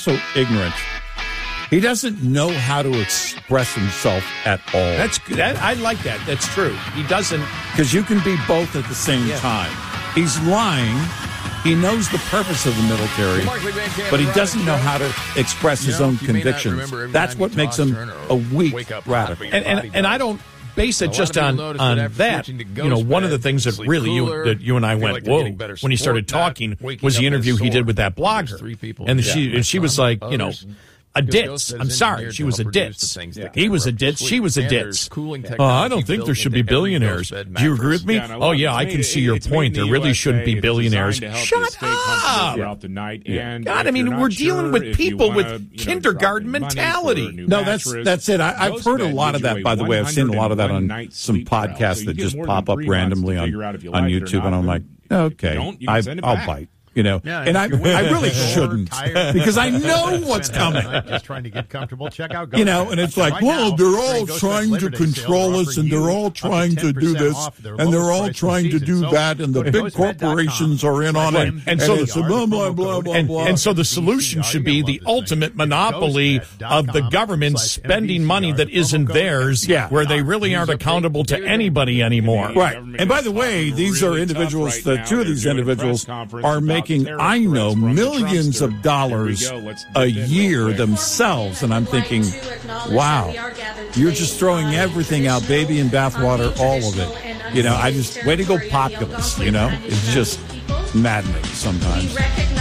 also ignorant. He doesn't know how to express himself at all. That's good. I like that. That's true. He doesn't. Because you can be both at the same time. He's lying. He knows the purpose of the military, but he doesn't know how to express his own convictions. That's what makes him a weak radical. And I don't base it just on that. One of the things that really you and I went, whoa, when he started talking was the interview he did with that blogger. And she was like, a ditz. I'm sorry. She was a ditz. He was a ditz. She was a ditz. I don't think there should be billionaires. Do you agree with me? Oh, yeah, I can see your point. There really shouldn't be billionaires. Shut up! God, I mean, we're dealing with people with kindergarten mentality. No, that's it. I've heard a lot of that, by the way. I've seen a lot of that on some podcasts that just pop up randomly on YouTube, and I'm like, okay, I'll bite. And I really shouldn't because I know what's coming. Just trying to get comfortable. Check out. And it's like, well, they're all trying to control us, and they're all trying to do this, and they're all trying to do that, and the big corporations are in on it, and so it's blah blah blah blah blah. And so the solution should be the ultimate monopoly of the government spending money that isn't theirs, where they really aren't accountable to anybody anymore. Right. And by the way, these are individuals. The two of these individuals are making, I know, millions of dollars a year themselves. And I'm thinking, wow, you're just throwing everything out, baby and bathwater, all of it. Way to go populist, It's just maddening sometimes.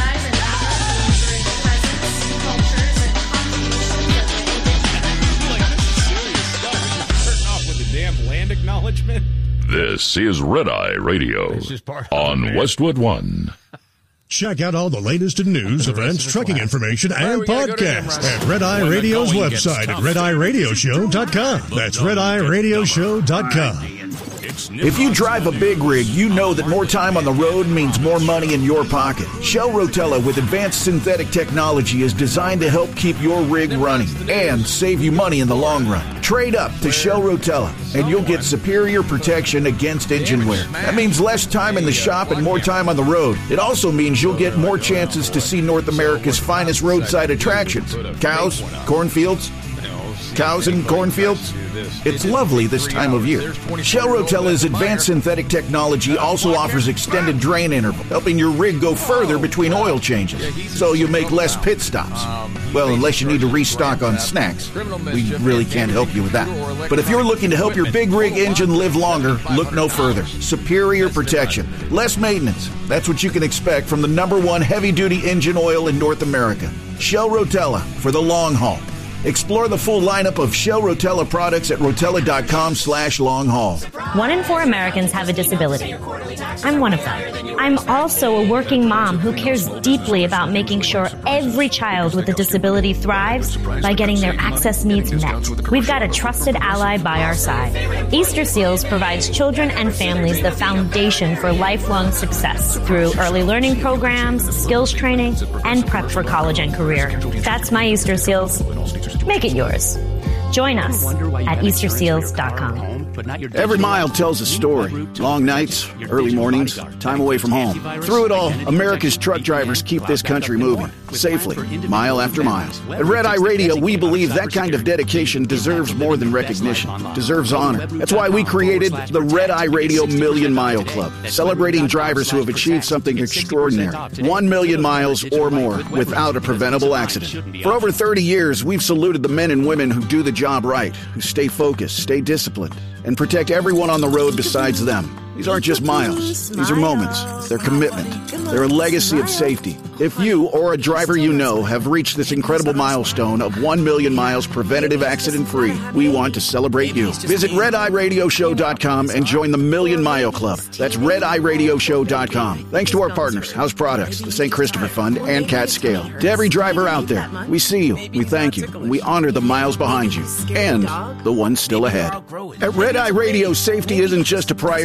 This is Red Eye Radio on Westwood One. Check out all the latest in news, events, trucking information, and podcasts at Red Eye Radio's website at RedEyeRadioshow.com. That's RedEyeRadioshow.com. If you drive a big rig, you know that more time on the road means more money in your pocket. Shell Rotella with advanced synthetic technology is designed to help keep your rig running and save you money in the long run. Trade up to Shell Rotella and you'll get superior protection against engine wear. That means less time in the shop and more time on the road. It also means you'll get more chances to see North America's finest roadside attractions. Cows, cornfields, cows and cornfields. It's lovely this time of year. Shell Rotella's advanced synthetic technology also offers extended drain interval, helping your rig go further between oil changes, so you make less pit stops. Well, unless you need to restock on snacks. We really can't help you with that. But if you're looking to help your big rig engine live longer, look no further. Superior protection, less maintenance. That's what you can expect from the #1 heavy-duty engine oil in North America. Shell Rotella for the long haul. Explore the full lineup of Shell Rotella products at Rotella.com/long-haul. 1 in 4 Americans have a disability. I'm one of them. I'm also a working mom who cares deeply about making sure every child with a disability thrives by getting their access needs met. We've got a trusted ally by our side. Easter Seals provides children and families the foundation for lifelong success through early learning programs, skills training, and prep for college and career. That's my Easter Seals. Make it yours. Join us at EasterSeals.com. Every mile tells a story. Long nights, early mornings, time away from home. Through it all, America's truck drivers keep this country moving, safely, mile after mile. At Red Eye Radio, we believe that kind of dedication deserves more than recognition, deserves honor. That's why we created the Red Eye Radio Million Mile Club, celebrating drivers who have achieved something extraordinary. 1 million miles or more without a preventable accident. For over 30 years, we've saluted the men and women who do the job right, who stay focused, stay disciplined, and protect everyone on the road besides them. These aren't just miles. These are moments. They're commitment. They're a legacy of safety. If you or a driver you know have reached this incredible milestone of 1 million miles preventative accident-free, we want to celebrate you. Visit RedEyeRadioshow.com and join the Million Mile Club. That's RedEyeRadioshow.com. Thanks to our partners, House Products, the St. Christopher Fund, and Cat Scale. To every driver out there, we see you, we thank you, and we honor the miles behind you, and the ones still ahead. At Red Eye Radio, safety isn't just a priority,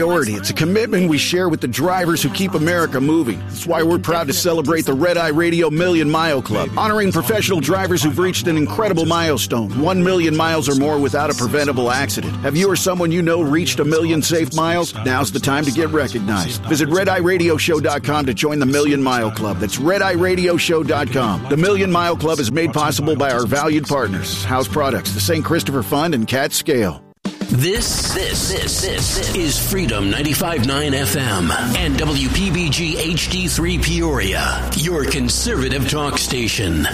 It's a commitment we share with the drivers who keep America moving. That's why we're proud to celebrate the Red Eye Radio Million Mile Club, honoring professional drivers who've reached an incredible milestone, 1 million miles or more without a preventable accident. Have you or someone you know reached 1 million safe miles? Now's the time to get recognized. Visit RedEyeRadioShow.com to join the Million Mile Club. That's RedEyeRadioShow.com. The Million Mile Club is made possible by our valued partners, House Products, the St. Christopher Fund, and Cat Scale. This is Freedom 95.9 FM and WPBG HD3 Peoria, your conservative talk station.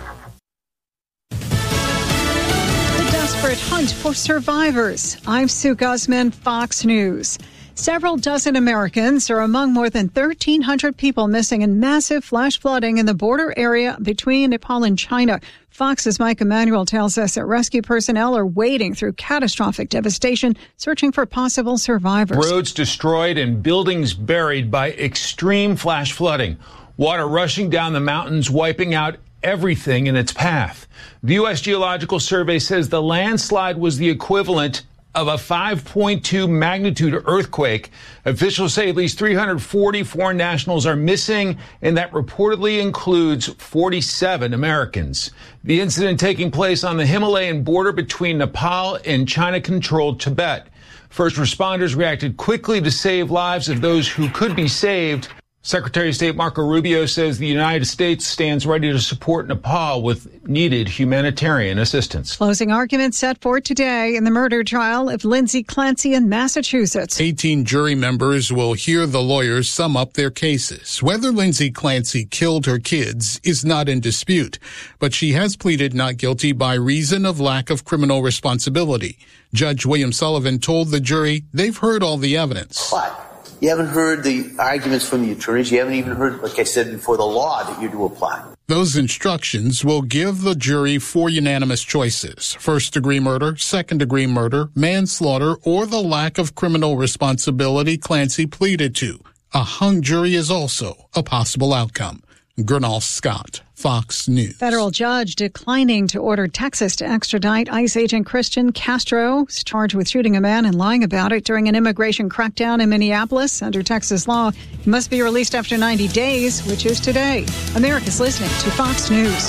The desperate hunt for survivors. I'm Sue Guzman, Fox News. Several dozen Americans are among more than 1,300 people missing in massive flash flooding in the border area between Nepal and China. Fox's Mike Emanuel tells us that rescue personnel are wading through catastrophic devastation, searching for possible survivors. Roads destroyed and buildings buried by extreme flash flooding. Water rushing down the mountains, wiping out everything in its path. The U.S. Geological Survey says the landslide was the equivalent of a 5.2 magnitude earthquake. Officials say at least 340 foreign nationals are missing, and that reportedly includes 47 Americans. The incident taking place on the Himalayan border between Nepal and China-controlled Tibet. First responders reacted quickly to save lives of those who could be saved. Secretary of State Marco Rubio says the United States stands ready to support Nepal with needed humanitarian assistance. Closing arguments set for today in the murder trial of Lindsay Clancy in Massachusetts. 18 jury members will hear the lawyers sum up their cases. Whether Lindsay Clancy killed her kids is not in dispute, but she has pleaded not guilty by reason of lack of criminal responsibility. Judge William Sullivan told the jury they've heard all the evidence. What? You haven't heard the arguments from the attorneys. You haven't even heard, like I said before, the law that you're to apply. Those instructions will give the jury 4 unanimous choices: first-degree murder, second-degree murder, manslaughter, or the lack of criminal responsibility Clancy pleaded to. A hung jury is also a possible outcome. Gernal Scott, Fox News. Federal judge declining to order Texas to extradite ICE agent Christian Castro, who's charged with shooting a man and lying about it during an immigration crackdown in Minneapolis. Under Texas law, he must be released after 90 days, which is today. America's listening to Fox News.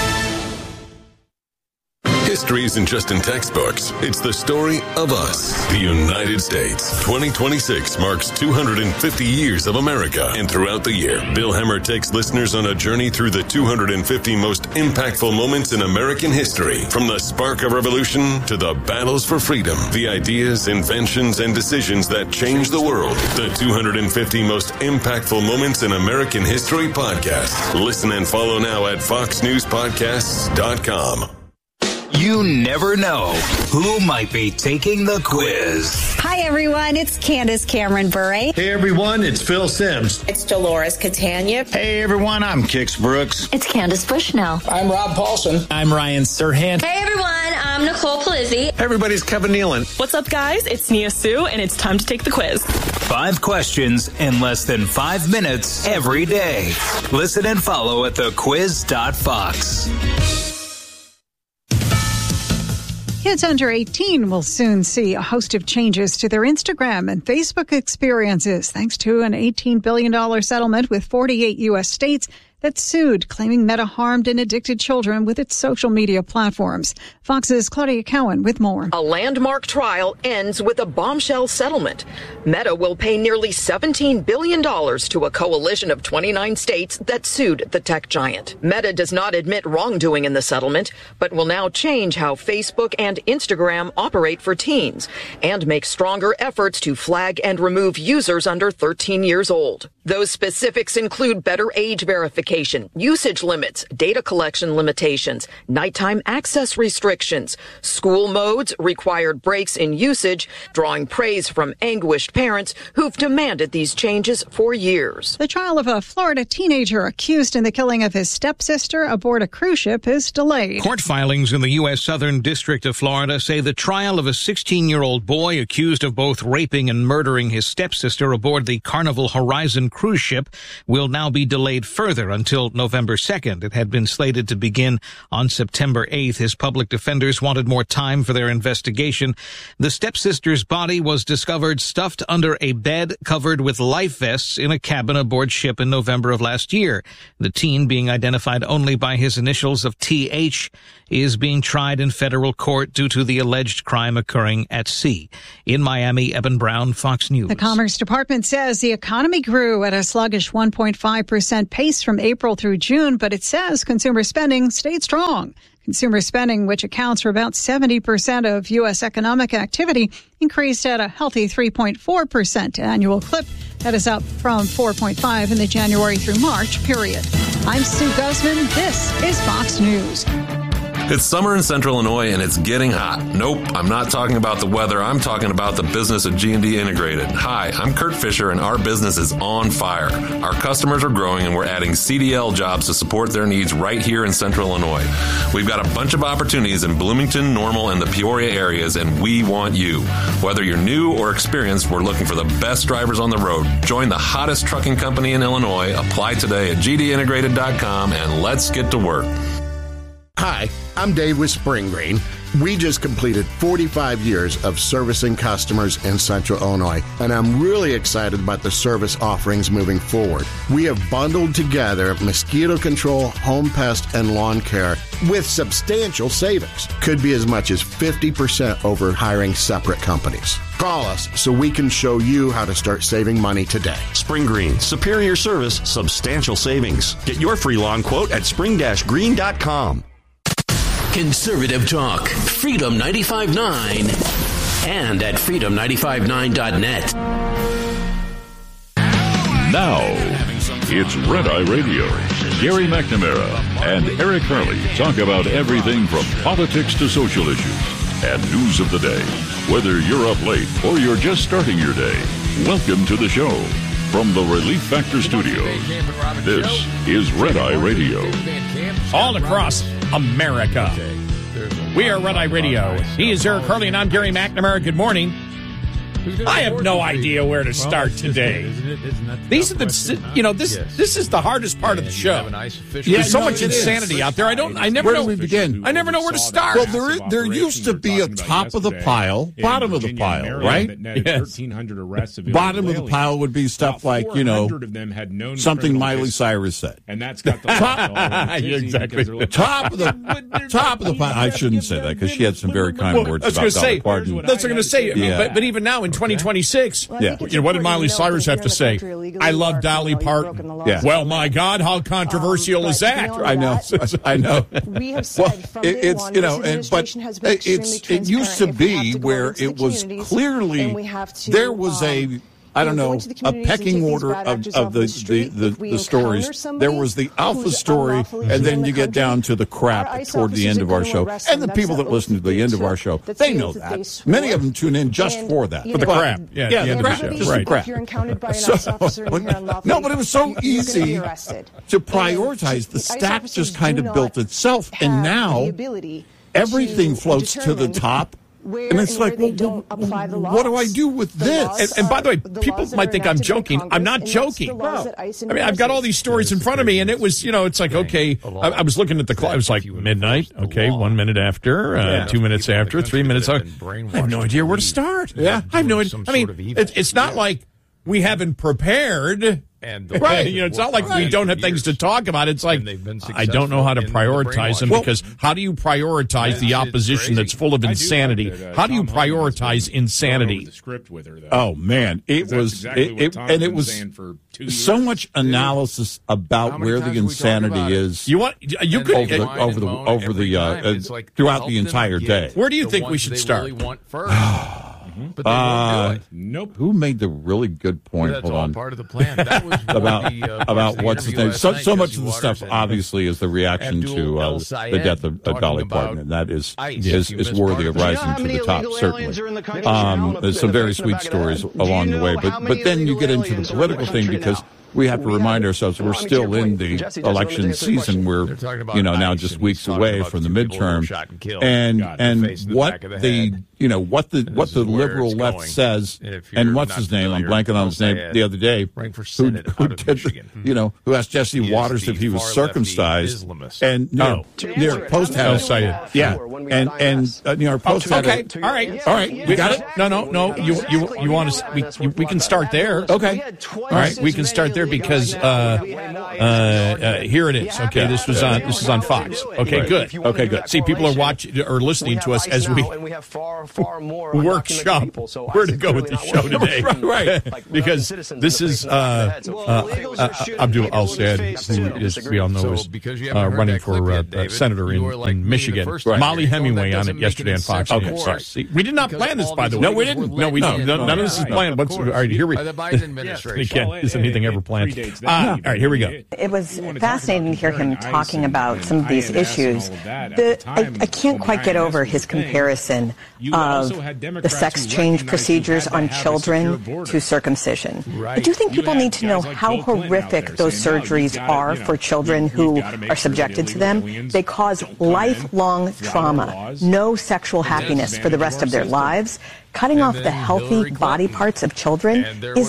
History isn't just in textbooks. It's the story of us, the United States. 2026 marks 250 years of America. And throughout the year, Bill Hemmer takes listeners on a journey through the 250 most impactful moments in American history. From the spark of revolution to the battles for freedom, the ideas, inventions, and decisions that changed the world. The 250 most impactful moments in American history podcast. Listen and follow now at foxnewspodcasts.com. You never know who might be taking the quiz. Hi, everyone. It's Candace Cameron Bure. Hey, everyone. It's Phil Sims. It's Dolores Catania. Hey, everyone. I'm Kix Brooks. It's Candace Bushnell. I'm Rob Paulson. I'm Ryan Serhant. Hey, everyone. I'm Nicole Palizzi. Hey, everybody. It's Kevin Nealon. What's up, guys? It's Nia Sue, and it's time to take the quiz. 5 questions in less than 5 minutes every day. Listen and follow at thequiz.fox. Kids under 18 will soon see a host of changes to their Instagram and Facebook experiences thanks to an $18 billion settlement with 48 U.S. states that sued, claiming Meta harmed and addicted children with its social media platforms. Fox's Claudia Cowan with more. A landmark trial ends with a bombshell settlement. Meta will pay nearly $17 billion to a coalition of 29 states that sued the tech giant. Meta does not admit wrongdoing in the settlement, but will now change how Facebook and Instagram operate for teens and make stronger efforts to flag and remove users under 13 years old. Those specifics include better age verification, usage limits, data collection limitations, nighttime access restrictions, school modes, required breaks in usage, drawing praise from anguished parents who've demanded these changes for years. The trial of a Florida teenager accused in the killing of his stepsister aboard a cruise ship is delayed. Court filings in the U.S. Southern District of Florida say the trial of a 16-year-old boy accused of both raping and murdering his stepsister aboard the Carnival Horizon cruise ship will now be delayed further until November 2nd. It had been slated to begin on September 8th. His public defenders wanted more time for their investigation. The stepsister's body was discovered stuffed under a bed covered with life vests in a cabin aboard ship in November of last year. The teen, being identified only by his initials of TH, is being tried in federal court due to the alleged crime occurring at sea. In Miami, Eben Brown, Fox News. The Commerce Department says the economy grew at a sluggish 1.5% pace from April through June, but it says consumer spending stayed strong. Consumer spending, which accounts for about 70% of U.S. economic activity, increased at a healthy 3.4% annual clip. That is up from 4.5% in the January through March period. I'm Sue Guzman. This is Fox News. It's summer in Central Illinois, and it's getting hot. Nope, I'm not talking about the weather. I'm talking about the business of G&D Integrated. Hi, I'm Kurt Fisher, and our business is on fire. Our customers are growing, and we're adding CDL jobs to support their needs right here in Central Illinois. We've got a bunch of opportunities in Bloomington, Normal, and the Peoria areas, and we want you. Whether you're new or experienced, we're looking for the best drivers on the road. Join the hottest trucking company in Illinois. Apply today at gdintegrated.com, and let's get to work. Hi, I'm Dave with Spring Green. We just completed 45 years of servicing customers in Central Illinois, and I'm really excited about the service offerings moving forward. We have bundled together mosquito control, home pest, and lawn care with substantial savings. Could be as much as 50% over hiring separate companies. Call us so we can show you how to start saving money today. Spring Green, superior service, substantial savings. Get your free lawn quote at spring-green.com. Conservative talk, Freedom 95.9, and at freedom959.net. Now, it's Red Eye Radio. Gary McNamara and Eric Harley talk about everything from politics to social issues and news of the day. Whether you're up late or you're just starting your day, welcome to the show. From the Relief Factor Studios, this is Red Eye Radio. All across America. We are Red Eye Radio. He is Eric Harley, and I'm Gary McNamara. Good morning. I have no idea where to start today. These are this is the hardest part of the show. There's so much insanity out there. I never know where we begin. I never know where to start. Well, there used to be a top of the pile, bottom of the pile, right? Yes. Bottom of the pile would be stuff like, something Miley Cyrus said. And that's got the exactly. Top of the pile. I shouldn't say that because she had some very kind words about Dolly Parton. That's what I'm going to say. But even now in 2026, what did Miley Cyrus have to say? I love Dolly Parton. Yeah. Well, my God, how controversial is that? I know. We have said it used to be where it was clearly there was a pecking order of the stories. There was the alpha story, and then you get down to the crap toward the end of our show. And the people that listen to the end of our show, they know that. Many of them tune in just for that. For the crap. Yeah, the end crap, of the show. Just right. the crap. If you're encountered by an ICE officer and you're unlawfully, no, but it was so easy to prioritize. The stack just kind of built itself, and now everything floats to the top. And it's like, what do I do with this? And by the way, people might think I'm joking. I'm not joking. No. I mean, I've got all these stories in front of me, and it was, it's like, okay, I was looking at the clock. It was like midnight. Okay, 1 minute after, 2 minutes after, 3 minutes after. I have no idea where to start. Yeah. I have no idea. I mean, it's not like we haven't prepared. Right. It's not like we don't have things to talk about. It's like, I don't know how to prioritize them because how do you prioritize the opposition that's full of insanity? How do you prioritize insanity? Oh, man. It was so much analysis about where the insanity is. Throughout the entire day. Where do you think we should start? But they won't do it. Nope. Who made the really good point? That's Hold all on. part of the plan. That was about what's the name. So much of the stuff, obviously, is the reaction to the death of Dolly Parton, and that is worthy of rising to the top. Certainly, there's some very sweet stories along the way, but then you get into the political thing because we have to remind ourselves we're still in the election season. We're, now just weeks away from the midterm. And what the liberal left says, and what's his name? I'm blanking on his name the other day. Who asked Jesse Waters if he was circumcised. And New York Post had it. Yeah. And New York Post had it. All right. We got it? No. You want to, we can start there. Okay. All right. We can start there because here it is. Okay. This is on Fox. Okay, good. Okay, good. See, people are watching or listening to us as we workshop where to go with the show today. Right. Because this is Abdul Al-Sayed, who is, we all know, is running for senator in Michigan. Molly Hemingway on it yesterday on Fox News. Sorry. We did not plan this, by the way. No, we didn't. No, we didn't. None of this is planned. All right, here we the Biden administration. Again, is anything ever planned? All right, here we go. It was fascinating to hear him talking about some of these issues. I can't quite get over his comparison of the sex change procedures on children to circumcision. I do think people need to know how horrific those surgeries are for children who are subjected to them. They cause lifelong trauma, no sexual happiness for the rest of their lives. Cutting off the healthy body parts of children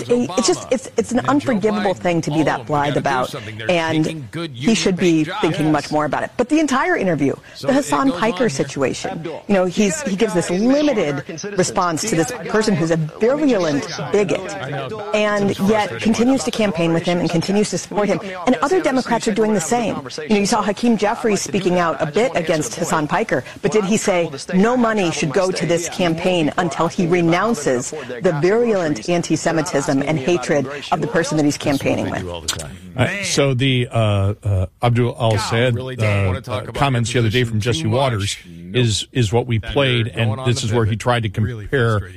it's an unforgivable thing to be that blithe about, and he should be thinking much more about it. But the entire interview, the Hassan Piker situation, he gives this limited response to this person who's a virulent bigot, and yet continues to campaign with him and continues to support him. And other Democrats are doing the same. You saw Hakeem Jeffries speaking out a bit against Hassan Piker, but did he say no money should go to this campaign until he renounces the virulent anti-Semitism and hatred of the person that he's campaigning with? So the Abdul Al-Sayed comments the other day from Jesse Waters is what we played, and this is where he tried to compare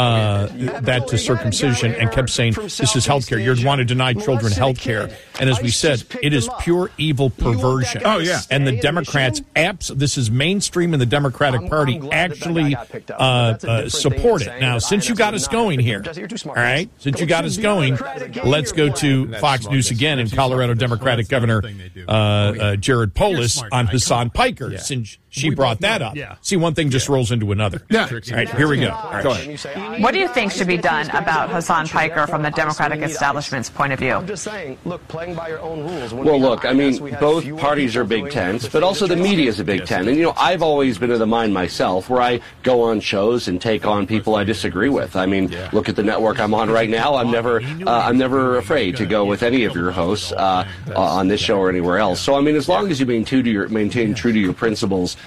that to circumcision and kept saying this is health care. You want to deny children health care. And as we said, it is pure evil perversion. Oh, yeah. And the Democrats, this is mainstream in the Democratic Party, actually support it. Now, since you got us going here, all right, since you got us going, let's go to Fox News again and Colorado Democratic Governor Jared Polis on Hassan Piker, since she brought that up. See, one thing just rolls into another. Yeah. All right, here we go. All right. Go ahead. What do you think should be done about Hassan Piker from the Democratic establishment's point of view? I'm just saying, look, playing by your own rules. Well, look, I mean, both parties are Big Tens, but also the media is a Big Ten. And, I've always been of the mind myself where I go on shows and take on people I disagree with. I mean, look at the network I'm on right now. I'm never afraid to go with any of your hosts on this show or anywhere else. So, I mean, as long as you maintain true to your principles,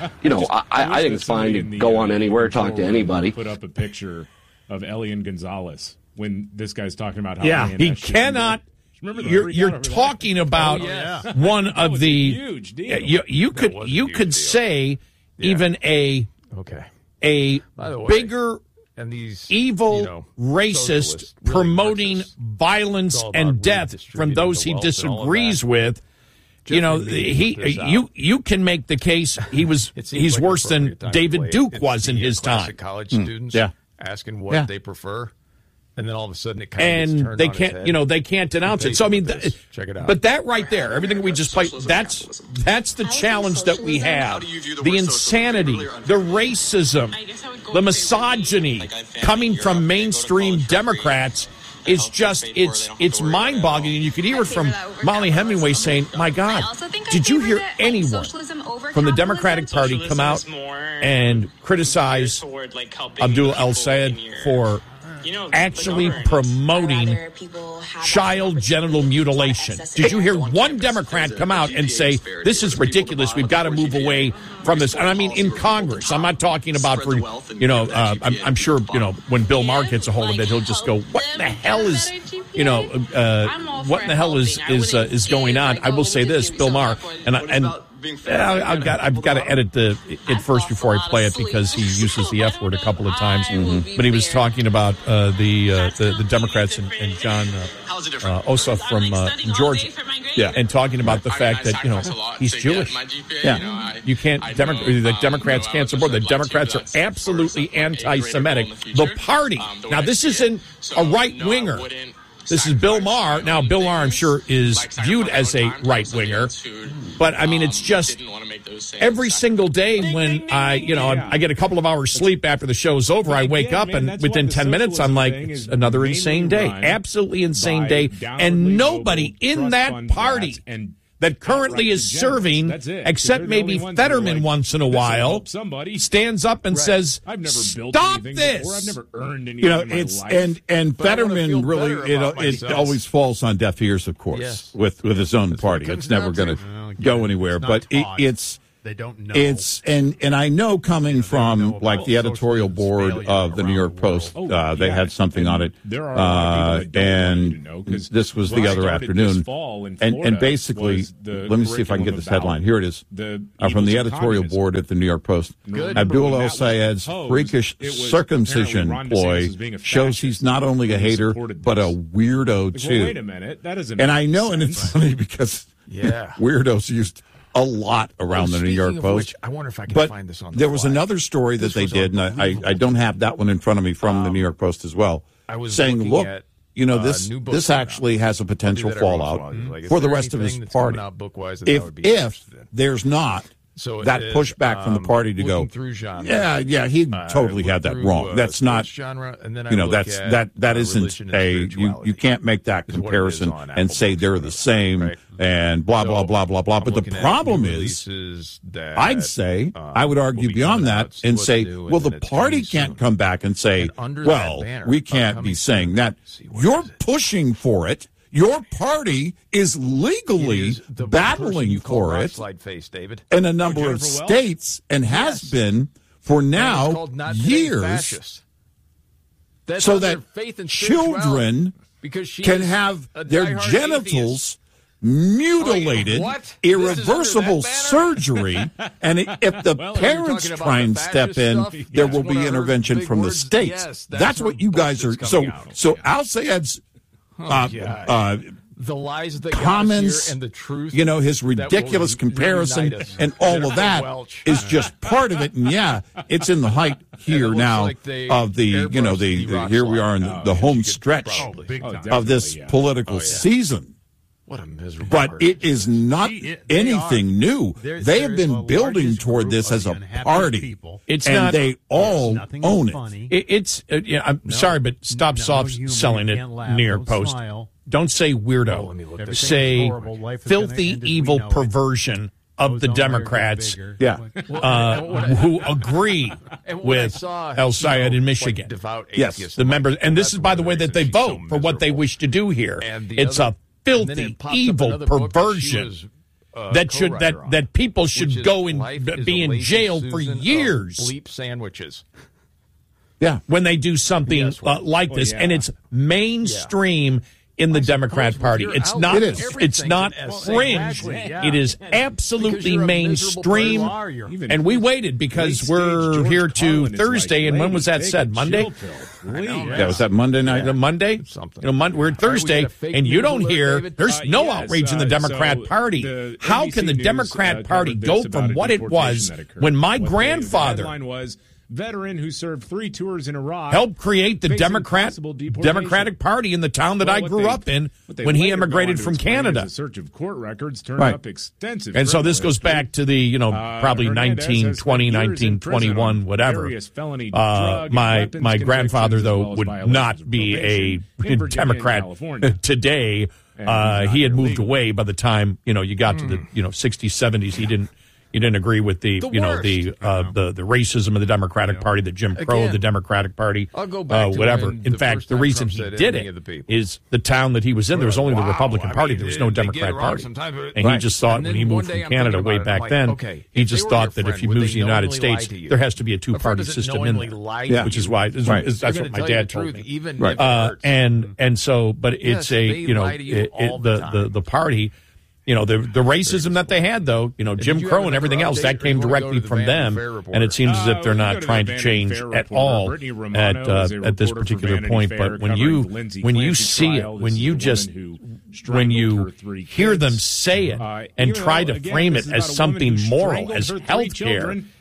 I think it's fine to go on anywhere, talk to anybody. Put up a picture of Elian Gonzalez when this guy's talking about how he cannot. You're talking about one of the huge deal. You could say even a bigger and these evil racist promoting violence and death from those he disagrees with. You can make the case he's worse than David Duke was in his time. College students asking what they prefer, and then all of a sudden it kind of gets turned they can't they can't denounce it. So I mean, check it out. But that right there, everything we just played, that's the challenge that we have. The insanity, the racism, the misogyny coming from mainstream Democrats. It's just, it's mind-boggling, and you could hear it from Molly Hemingway saying, my God, did you hear anyone from the Democratic Party come out and criticize Abdul Al-Sayed for actually promoting child genital mutilation? Did you hear one Democrat come out and say, this is ridiculous, we've got to move away from this? And I mean, in Congress, I'm not talking about for, I'm sure, when Bill Maher gets a hold of it, he'll just go, what in the hell is, what in the hell is going on? I will say this, Bill Maher, I've got to edit it first before I play it because he uses the F word a couple of times. Mm-hmm. But he was talking about the Democrats and John Ossoff from Georgia, and talking about the fact that he's Jewish. You can't. The Democrats can't support. The Democrats are absolutely anti-Semitic. The party. Now this isn't a right winger. This is Bill Maher. Now, Bill Maher, I'm sure, is viewed as a right-winger. But, I mean, it's just every single day when I get a couple of hours sleep after the show's over, I wake up and within 10 minutes, I'm like, it's another insane day. Absolutely insane day. And nobody in that party that currently is serving, except maybe Fetterman once in a while, stands up and says, "Stop this!" I've never earned any and Fetterman really it always falls on deaf ears, of course, with his own party. It's never going to go anywhere. But it's. They don't know. It's and I know coming from like the editorial board of the New York Post, they had something on it, and this was the other afternoon, and basically, let me see if I can get this headline. Here it is from the editorial board at the New York Post. Abdul El Sayed's freakish circumcision ploy shows he's not only a hater but a weirdo too. Wait a minute, that doesn't. And I know, and it's funny because weirdos used a lot around the New York Post. Which, I wonder if I can find this on the there was another story that they did, and I don't have that one in front of me from the New York Post as well, saying, look, this actually has a potential fallout for the rest of his party. If there's not that pushback from the party to go, he totally had that wrong. That's not, that isn't you can't make that comparison and say they're the same and blah, blah, blah, blah, blah. But the problem is, I'd say, I would argue beyond that and say, well, the party can't come back and say, well, we can't be saying that. You're pushing for it. Your party is legally battling for it in a number of states and has been for now years, so that children can have their genitals mutilated, irreversible surgery, and if the parents try and step in, there will be intervention from the states. That's what you guys are. So Al Sayed's the lies that comments, and the truth, his ridiculous comparison and all of that is just part of it. And it's in the height here now of the here we are in the home stretch of this political season. What a miserable But it is not anything new. They have been building toward this as a party. They all own it. I'm sorry, but stop soft selling it, New York Post. Don't say weirdo. Say filthy, evil perversion of the Democrats who agree with El Sayed in Michigan. Yes, the members. And this is, by the way, that they vote for what they wish to do here. It's a filthy, evil perversion that people should go and be in jail for years. Bleep sandwiches. Yeah, when they do something like this, and it's mainstream in the Democrat Party. It's not. It's not fringe. It is absolutely mainstream. And we waited because we're here to Thursday. And when was that said? Monday. Was that Monday night? Monday. Something. We're Thursday, and you don't hear. There's no outrage in the Democrat Party. How can the Democrat Party go from what it was when my grandfather veteran who served 3 tours in Iraq helped create the Democratic Party in the town that I grew up in when he immigrated from Canada. A search of court records turned up extensive. And so this goes back to the, probably 1920, 1921, whatever. My grandfather, though, would not be a Democrat today. He had moved away by the time, you got to the, 60s, 70s. He didn't agree with the racism of the Democratic Party, the Jim Crow of the Democratic Party, I'll go back to whatever. In fact, the reason he did it is the town that he was in, there was only the Republican Party. There was no Democrat Party. And he just thought when he moved from Canada way back then, he just thought that if you move to the United States, there has to be a two-party system in there, which is why, that's what my dad told me. And so, but it's the party. The racism that they had, though, Jim Crow and everything else, that came directly from them, and it seems as if they're not trying to change at all at this particular point. But when you see it, when you hear them say it and try to frame it as something moral, as health care,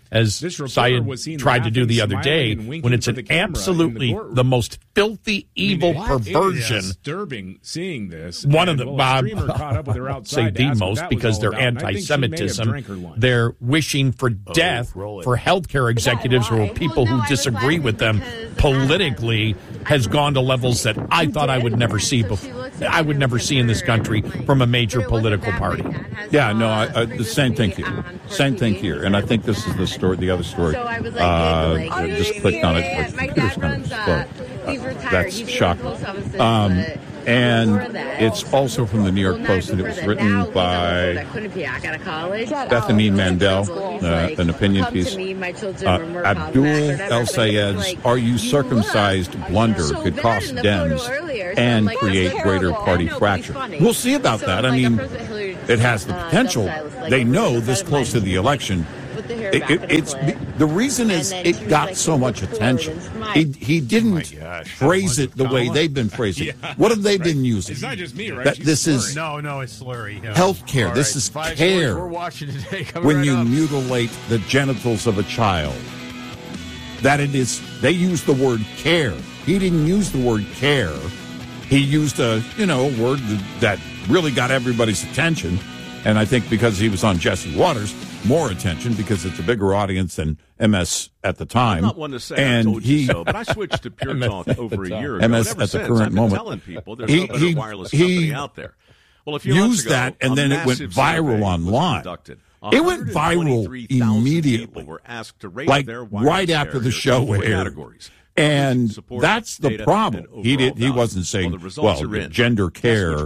as Syed tried to do the other day, when it's an absolutely the most filthy, evil perversion. It's disturbing seeing this. One of the say the most because they're anti-Semitism. They're wishing for death for healthcare executives or people who disagree with them politically has gone to levels that I thought I would never see before. I would never see in this country from a major political party. Yeah, no, the same thing here. Same thing here. And I think this is the story, the other story. I just clicked on it. My computer's kind of slow. That's shocking. And it's also from the New York Post, and it was written by Bethany Mandel, an opinion piece. Abdul El Sayed's "Are You Circumcised?" blunder could cost Dems and create greater party fracture. We'll see about that. I mean, it has the potential. They know this close to the election. It's the reason is it got so much attention. He didn't phrase it the way they've been phrasing it. What have they been using? It's not just me, right? That this is no, it's slurry. Health care. This is care. We're watching today. When you mutilate the genitals of a child, that it is. They use the word care. He didn't use the word care. He used a word that really got everybody's attention, and I think because he was on Jesse Waters, more attention because it's a bigger audience than MS at the time. I'm not one to say I told you so, but I switched to Pure Talk over a year ago. MS at the current moment. Telling people there's no better wireless company out there. Well, a few months ago, that, and then it went viral online. It went viral immediately, were asked to rate like their right after the show aired. And that's the problem. He wasn't saying, well, gender care.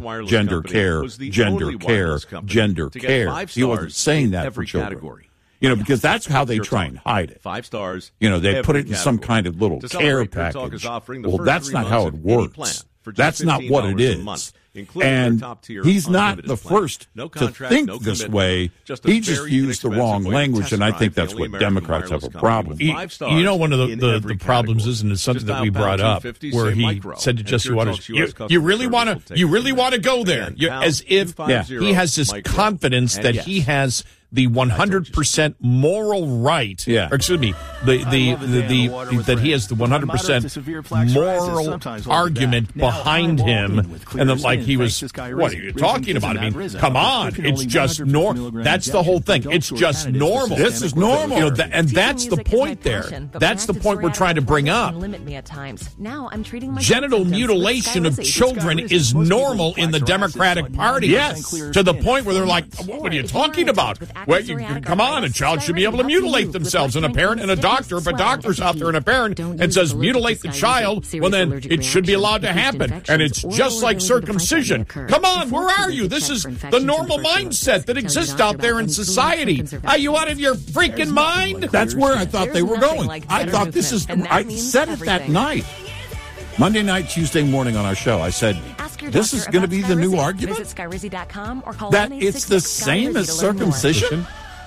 He wasn't saying that for children. Because that's how they try and hide it. 5 stars. They put it in some kind of little care package. Well, that's not how it works. That's not what it is. And he's not the first to think this way. He just used the wrong language, and I think that's what Democrats have a problem. One of the problems is, and it's something that we brought up, where he said to Jesse Waters, "You really want to go there?" As if he has this confidence that he has the 100% moral right. Yeah. Or excuse me, that he has the 100% moral argument behind him, and that like he was. What are you talking about? I mean, come on, it's just normal. That's the whole thing. It's just normal. This is normal, and that's the point there. That's the point we're trying to bring up. Genital mutilation of children is normal in the Democratic Party. Yes, to the point where they're like, "What are you talking about? Well, come on, a child should be able to mutilate themselves. And a parent and a doctor, if a doctor's out there and a parent and says mutilate the child, well, then it should be allowed to happen. And it's just like circumcision. Come on, where are you? This is the normal mindset that exists out there in society. Are you out of your freaking mind?" That's where I thought they were going. I thought this is, I said it that night. Monday night, Tuesday morning on our show, I said, this is going to be the new argument? That it's the same as circumcision?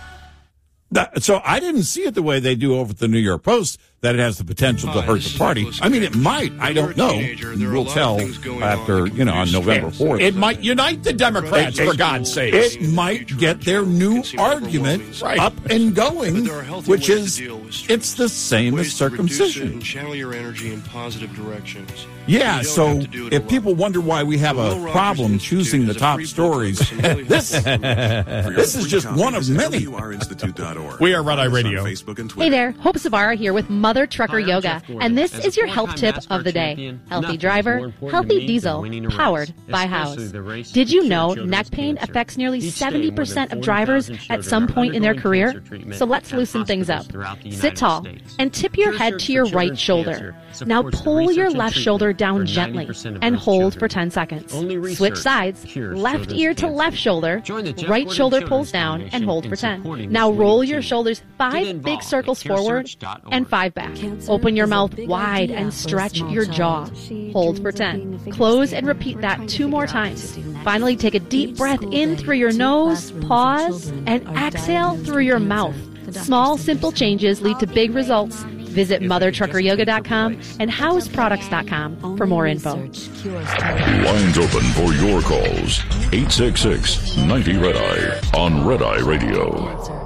So I didn't see it the way they do over at the New York Post, that it has the potential to hurt the party. I mean, it might. I don't know. We'll tell after, on November 4th. It might unite the Democrats, for God's sake. It might get their new argument up and going, which is, it's the same as circumcision. Channel your energy in positive directions. Yeah, so if people wonder why we have a problem choosing the top stories, this is just one of many. We are Red Eye Radio. Hey there, Hope Savara here with Mother Trucker Yoga, and this is your health tip of the day. Healthy driver, healthy diesel, powered by House. Did you know neck pain affects nearly 70% of drivers at some point in their career? So let's loosen things up. Sit tall and tip your head to your right shoulder. Now pull your left shoulder down gently and hold for 10 seconds. Switch sides, left ear to left shoulder, right shoulder pulls down and hold for 10. Now roll your shoulders 5 big circles forward and 5 back. Open your mouth wide and stretch your jaw. Hold for 10. Close and repeat that 2 more times. Finally, take a deep breath in through your nose, pause, and exhale through your mouth. Small, simple changes lead to big results. Visit MotherTruckerYoga.com and HouseProducts.com for more info. Lines open for your calls. 866-90-RED-EYE on Red Eye Radio. Visit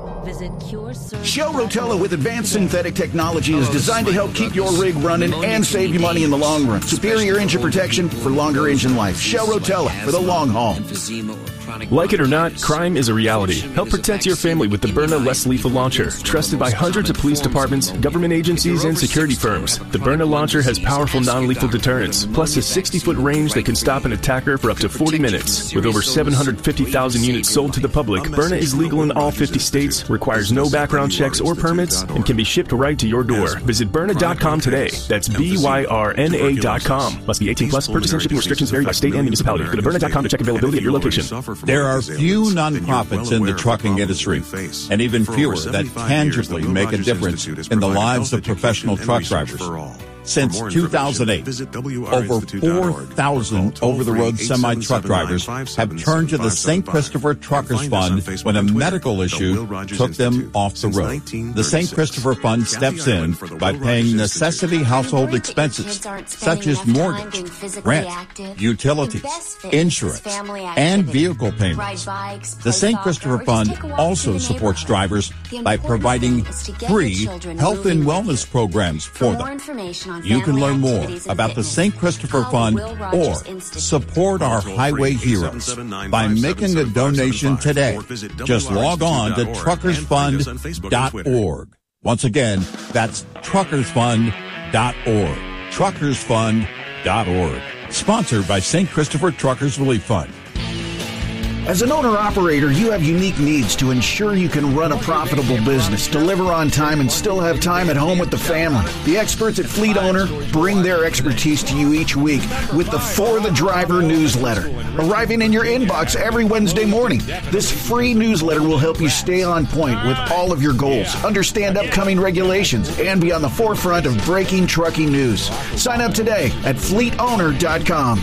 Shell Rotella with advanced synthetic technology is designed to help keep your rig running and save you money in the long run. Superior engine protection for longer engine life. Shell Rotella for the long haul. Like it or not, crime is a reality. Help protect your family with the Byrna Less Lethal Launcher, trusted by hundreds of police departments, government agencies, and security firms. The Byrna launcher has powerful non-lethal deterrence, plus a 60-foot range that can stop an attacker for up to 40 minutes. With over 750,000 units sold to the public, Byrna is legal in all 50 states, requires no background checks or permits, and can be shipped right to your door. Visit Byrna.com today. That's BYRNA.com. Must be 18 plus. Purchase and shipping restrictions vary by state and municipality. Go to Byrna.com to check availability at your location. There are few nonprofits in the trucking industry, and even fewer that tangibly make a difference in the lives of professional truck drivers. Since 2008, over 4,000 over-the-road semi-truck drivers have turned to the St. Christopher Truckers Fund when a medical issue took them off the road. The St. Christopher Fund steps in by paying necessity household expenses such as mortgage, rent, utilities, insurance, and vehicle payments. The St. Christopher Fund also supports drivers by providing free health and wellness programs for them. You can learn more about the St. Christopher Fund or support our highway heroes by making a donation today. Just log on to truckersfund.org. Once again, that's truckersfund.org. Truckersfund.org. Sponsored by St. Christopher Truckers Relief Fund. As an owner-operator, you have unique needs to ensure you can run a profitable business, deliver on time, and still have time at home with the family. The experts at Fleet Owner bring their expertise to you each week with the For the Driver newsletter, arriving in your inbox every Wednesday morning. This free newsletter will help you stay on point with all of your goals, understand upcoming regulations, and be on the forefront of breaking trucking news. Sign up today at fleetowner.com.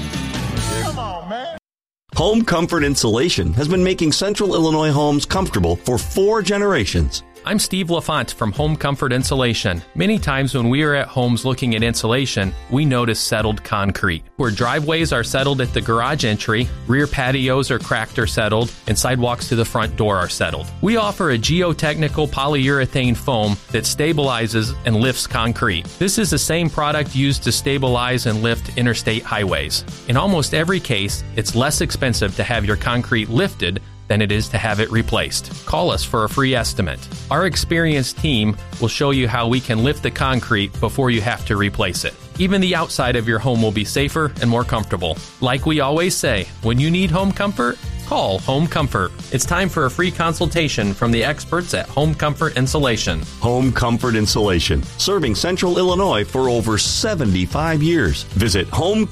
Home Comfort Insulation has been making Central Illinois homes comfortable for 4 generations. I'm Steve LaFont from Home Comfort Insulation. Many times when we are at homes looking at insulation, we notice settled concrete. Where driveways are settled at the garage entry, rear patios are cracked or settled, and sidewalks to the front door are settled. We offer a geotechnical polyurethane foam that stabilizes and lifts concrete. This is the same product used to stabilize and lift interstate highways. In almost every case, it's less expensive to have your concrete lifted than it is to have it replaced. Call us for a free estimate. Our experienced team will show you how we can lift the concrete before you have to replace it. Even the outside of your home will be safer and more comfortable. Like we always say, when you need home comfort, call Home Comfort. It's time for a free consultation from the experts at Home Comfort Insulation. Home Comfort Insulation, serving Central Illinois for over 75 years. Visit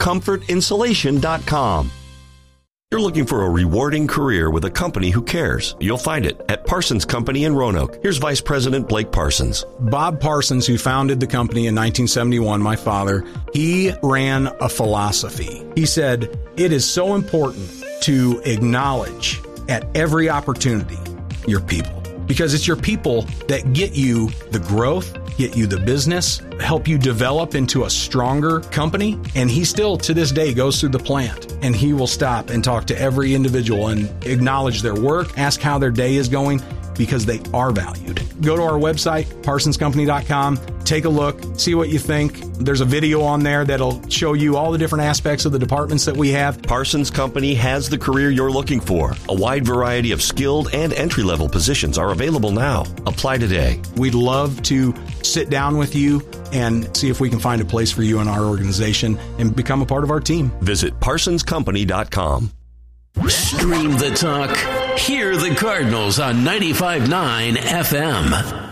homecomfortinsulation.com. You're looking for a rewarding career with a company who cares. You'll find it at Parsons Company in Roanoke. Here's Vice President Blake Parsons. Bob Parsons, who founded the company in 1971, my father, he ran a philosophy. He said, it is so important to acknowledge at every opportunity your people, because it's your people that get you the growth, get you the business, help you develop into a stronger company. And he still, to this day, goes through the plant and he will stop and talk to every individual and acknowledge their work, ask how their day is going, because they are valued. Go to our website, parsonscompany.com, take a look, see what you think. There's a video on there that'll show you all the different aspects of the departments that we have. Parsons Company has the career you're looking for. A wide variety of skilled and entry-level positions are available now. Apply today. We'd love to sit down with you and see if we can find a place for you in our organization and become a part of our team. Visit parsonscompany.com. Stream the talk. Hear the Cardinals on 95.9 FM.